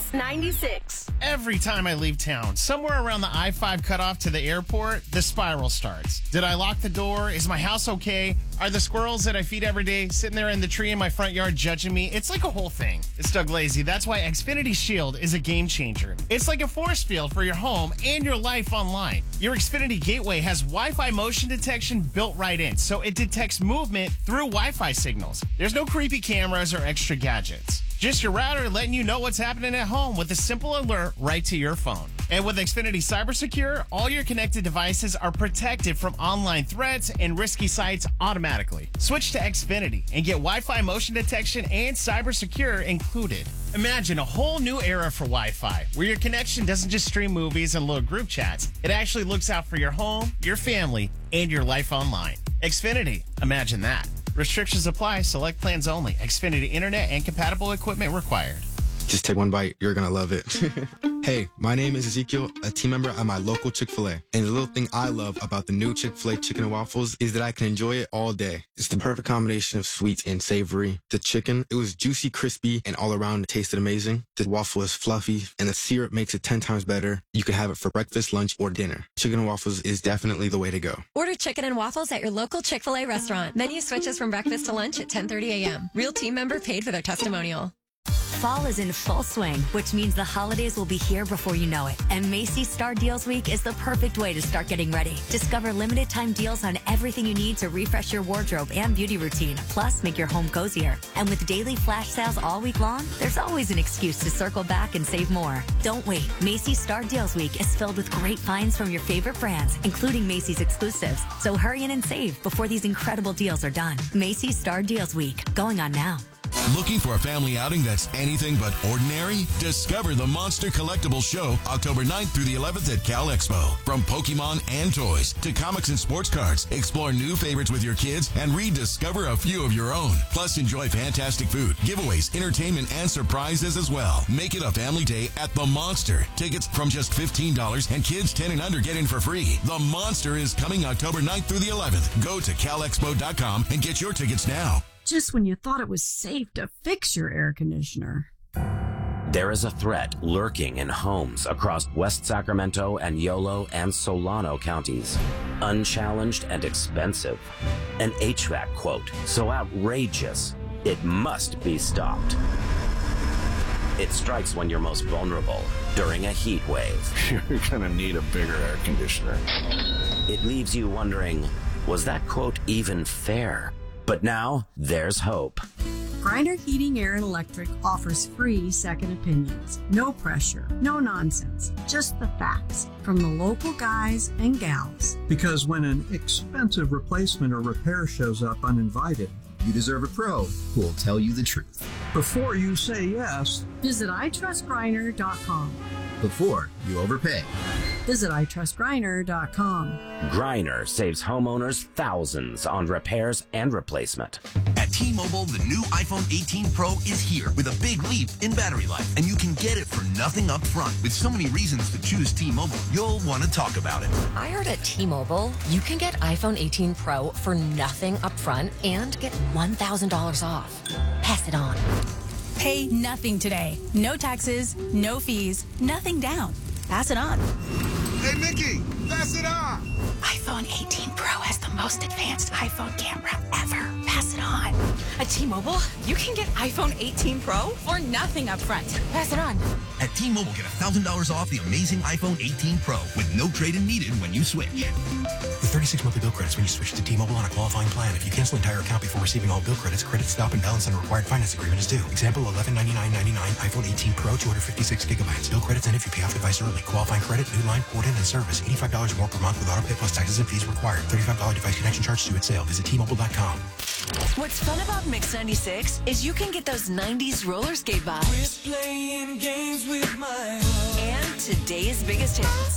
Mix 96. Every time I leave town, somewhere around the I-5 cutoff to the airport, the spiral starts. Did I lock the door? Is my house okay? Are the squirrels that I feed every day sitting there in the tree in my front yard judging me? It's like a whole thing. It's Doug Lazy. That's why Xfinity Shield is a game changer. It's like a force field for your home and your life online. Your Xfinity Gateway has Wi-Fi motion detection built right in, so it detects movement through Wi-Fi signals. There's no creepy cameras or extra gadgets. Just your router letting you know what's happening at home with a simple alert right to your phone. And with Xfinity Cyber Secure, all your connected devices are protected from online threats and risky sites automatically. Switch to Xfinity and get Wi-Fi motion detection and Cyber Secure included. Imagine a whole new era for Wi-Fi, where your connection doesn't just stream movies and little group chats. It actually looks out for your home, your family, and your life online. Xfinity, imagine that. Restrictions apply. Select plans only. Xfinity Internet and compatible equipment required. Just take one bite. You're going to love it. Hey, my name is Ezekiel, a team member at my local Chick-fil-A. And the little thing I love about the new Chick-fil-A chicken and waffles is that I can enjoy it all day. It's the perfect combination of sweet and savory. The chicken, it was juicy, crispy, and all around tasted amazing. The waffle is fluffy, and the syrup makes it 10 times better. You can have it for breakfast, lunch, or dinner. Chicken and waffles is definitely the way to go. Order chicken and waffles at your local Chick-fil-A restaurant. Menu switches from breakfast to lunch at 10:30 a.m. Real team member paid for their testimonial. Fall is in full swing, which means the holidays will be here before you know it. And Macy's Star Deals Week is the perfect way to start getting ready. Discover limited time deals on everything you need to refresh your wardrobe and beauty routine, plus make your home cozier. And with daily flash sales all week long, there's always an excuse to circle back and save more. Don't wait. Macy's Star Deals Week is filled with great finds from your favorite brands, including Macy's exclusives. So hurry in and save before these incredible deals are done. Macy's Star Deals Week, going on now. Looking for a family outing that's anything but ordinary? Discover the Monster Collectibles Show October 9th through the 11th at Cal Expo. From Pokemon and toys to comics and sports cards, explore new favorites with your kids and rediscover a few of your own. Plus, enjoy fantastic food, giveaways, entertainment, and surprises as well. Make it a family day at The Monster. Tickets from just $15 and kids 10 and under get in for free. The Monster is coming October 9th through the 11th. Go to calexpo.com and get your tickets now. Just when you thought it was safe to fix your air conditioner. There is a threat lurking in homes across West Sacramento and Yolo and Solano counties. Unchallenged and expensive. An HVAC quote so outrageous, it must be stopped. It strikes when you're most vulnerable, during a heat wave. You're gonna need a bigger air conditioner. It leaves you wondering, was that quote even fair? But now, there's hope. Griner Heating, Air, and Electric offers free second opinions. No pressure, no nonsense, just the facts from the local guys and gals. Because when an expensive replacement or repair shows up uninvited, you deserve a pro who will tell you the truth. Before you say yes, visit itrustgriner.com. Before you overpay, visit itrustgriner.com. Griner saves homeowners thousands on repairs and replacement. At T-Mobile, the new iPhone 18 Pro is here with a big leap in battery life, and you can get it for nothing up front. With so many reasons to choose T-Mobile, you'll want to talk about it. I heard at T-Mobile, you can get iPhone 18 Pro for nothing up front and get $1,000 off. Pass it on. Pay nothing today. No taxes, no fees, nothing down. Pass it on. Hey, Nikki, pass it on. iPhone 18 Pro has the most advanced iPhone camera ever. Pass it on. At T-Mobile, you can get iPhone 18 Pro for nothing up front. Pass it on. At T-Mobile, get $1,000 off the amazing iPhone 18 Pro with no trade-in needed when you switch. With 36 monthly bill credits when you switch to T-Mobile on a qualifying plan. If you cancel an entire account before receiving all bill credits, credit stop and balance on a required finance agreement is due. Example, $1199.99 iPhone 18 Pro, 256 gigabytes. Bill credits end if you pay off device early. Qualifying credit, new line, port in, and service. $85 more per month with auto pay plus taxes and fees required. $35 device connection charge due at sale. Visit T-Mobile.com. What's fun about Mix 96 is you can get those 90s roller skate vibes. We're playing games with my and today's biggest hits.